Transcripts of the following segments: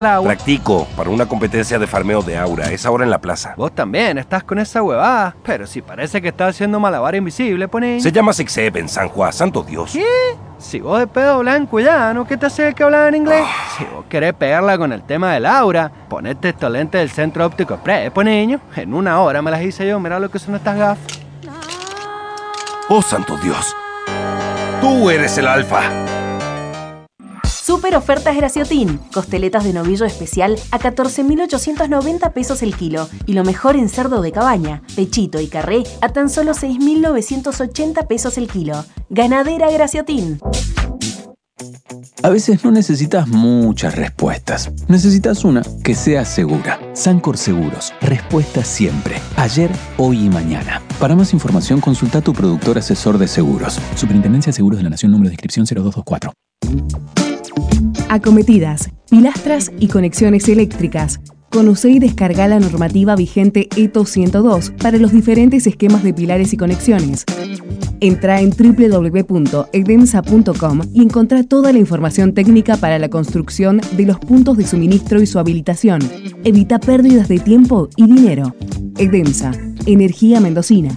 agua. Practico para una competencia de farmeo de aura. Es ahora en la plaza. Vos también estás con esa huevada. Pero si parece que estás haciendo malabar invisible, pone. Se llama Sixep en San Juan, santo Dios. ¿Qué? Si vos de pedo blanco ya, ¿no? ¿Qué te hace el que hablar en inglés? Si vos querés pegarla con el tema del aura, ponete estos lentes del Centro Óptico Express, niño. En 1 hora me las hice yo, mira lo que son estas gafas. Oh, santo Dios. Tú eres el alfa. Super ofertas Graciotin. Costeletas de novillo especial a 14.890 pesos el kilo. Y lo mejor en cerdo de cabaña, pechito y carré a tan solo 6.980 pesos el kilo. Ganadera Graciotin. A veces no necesitas muchas respuestas. Necesitas una que sea segura. Sancor Seguros. Respuesta siempre. Ayer, hoy y mañana. Para más información, consulta a tu productor asesor de seguros. Superintendencia de Seguros de la Nación, número de inscripción 0224. Acometidas, pilastras y conexiones eléctricas. Conoce y descarga la normativa vigente ETO 102 para los diferentes esquemas de pilares y conexiones. Entra en www.edemsa.com y encontrá toda la información técnica para la construcción de los puntos de suministro y su habilitación. Evita pérdidas de tiempo y dinero. Edemsa, energía mendocina.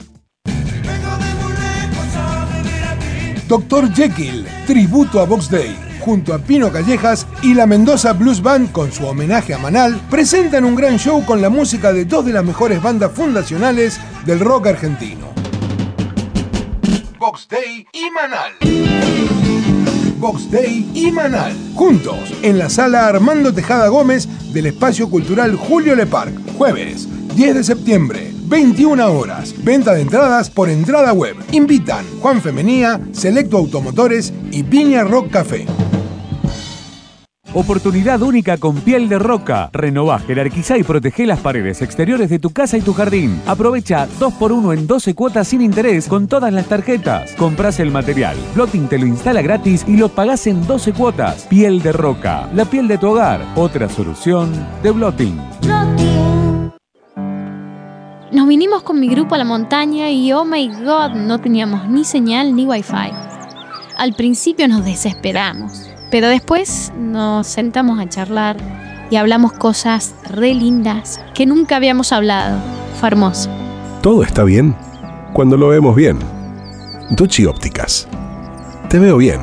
Dr. Jekyll, tributo a Box Day, junto a Pino Callejas y la Mendoza Blues Band con su homenaje a Manal, presentan un gran show con la música de 2 de las mejores bandas fundacionales del rock argentino. Box Day y Manal. Box Day y Manal, juntos en la sala Armando Tejada Gómez del Espacio Cultural Julio Leparc, jueves 10 de septiembre, 21 horas. Venta de entradas por entrada web. Invitan Juan Femenía, Selecto Automotores y Viña Rock Café. Oportunidad única con Piel de Roca. Renová, jerarquizá y protegé las paredes exteriores de tu casa y tu jardín. Aprovecha 2x1 en 12 cuotas sin interés con todas las tarjetas. Comprás el material, Blotting te lo instala gratis y lo pagás en 12 cuotas. Piel de Roca, la piel de tu hogar. Otra solución de Blotting. Nos vinimos con mi grupo a la montaña y oh my god, no teníamos ni señal ni wifi. Al principio nos desesperamos, pero después nos sentamos a charlar y hablamos cosas re lindas que nunca habíamos hablado. Fue hermoso. Todo está bien cuando lo vemos bien. Ducci Ópticas. Te veo bien.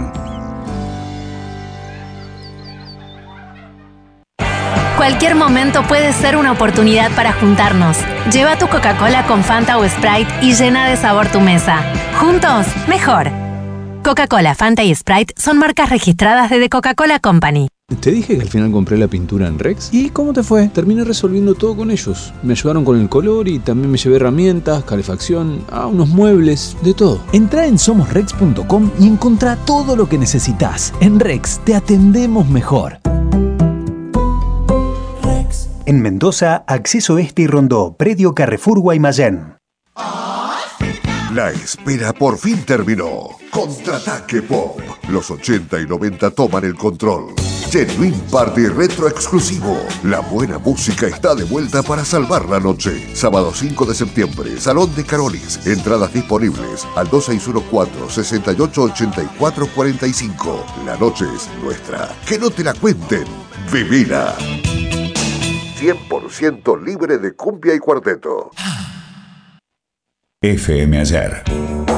Cualquier momento puede ser una oportunidad para juntarnos. Lleva tu Coca-Cola con Fanta o Sprite y llena de sabor tu mesa. Juntos, mejor. Coca-Cola, Fanta y Sprite son marcas registradas de The Coca-Cola Company. Te dije que al final compré la pintura en Rex. ¿Y cómo te fue? Terminé resolviendo todo con ellos. Me ayudaron con el color y también me llevé herramientas, calefacción, unos muebles, de todo. Entrá en somosrex.com y encontrá todo lo que necesitas. En Rex te atendemos mejor. En Mendoza, Acceso Este y Rondó, Predio Carrefour Guaymallén. La espera por fin terminó. Contraataque Pop. Los 80 y 90 toman el control. Genuine Party Retro exclusivo. La buena música está de vuelta para salvar la noche. Sábado 5 de septiembre, Salón de Carolis. Entradas disponibles al 2614-688445. La noche es nuestra. Que no te la cuenten. Vivila. 100% libre de cumbia y cuarteto. FM Ayer.